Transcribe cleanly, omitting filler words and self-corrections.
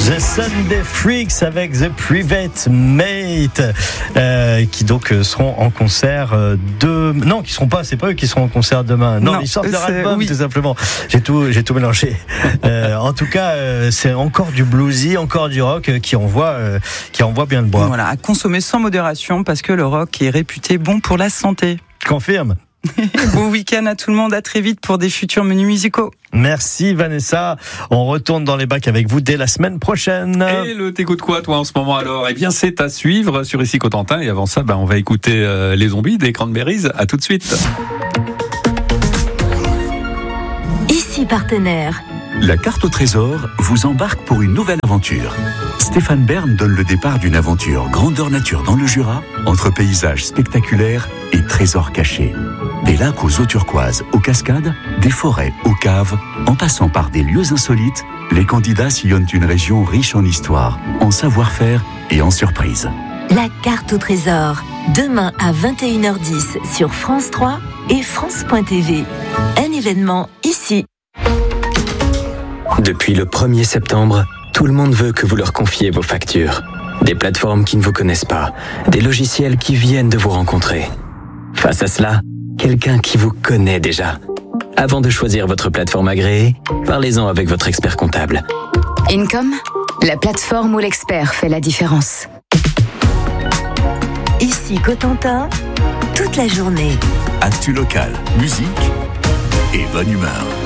The Sunday Freaks avec The Private Mate qui donc seront en concert non, qui seront pas, c'est pas eux qui seront en concert demain. Non, ils sortent leur album tout simplement. J'ai tout mélangé. En tout cas, c'est encore du bluesy, encore du rock qui envoie bien le bois. Voilà, à consommer sans modération parce que le rock est réputé bon pour la santé. Confirme. Bon week-end à tout le monde, à très vite pour des futurs menus musicaux. Merci Vanessa, on retourne dans les bacs avec vous dès la semaine prochaine. Et t'écoutes quoi toi en ce moment alors ? Eh bien c'est à suivre sur Ici Cotentin et avant ça on va écouter Les Zombies des Cranberries, à tout de suite. Ici Partenaire. La carte au trésor vous embarque pour une nouvelle aventure. Stéphane Bern donne le départ d'une aventure grandeur nature dans le Jura, entre paysages spectaculaires et trésors cachés. Des lacs aux eaux turquoises, aux cascades, des forêts aux caves, en passant par des lieux insolites, les candidats sillonnent une région riche en histoire, en savoir-faire et en surprises. La carte au trésor, demain à 21h10 sur France 3 et France.tv. Un événement ici. Depuis le 1er septembre, tout le monde veut que vous leur confiez vos factures. Des plateformes qui ne vous connaissent pas, des logiciels qui viennent de vous rencontrer. Face à cela, quelqu'un qui vous connaît déjà. Avant de choisir votre plateforme agréée, parlez-en avec votre expert comptable. Income, la plateforme où l'expert fait la différence. Ici Cotentin, toute la journée. Actu local, musique et bonne humeur.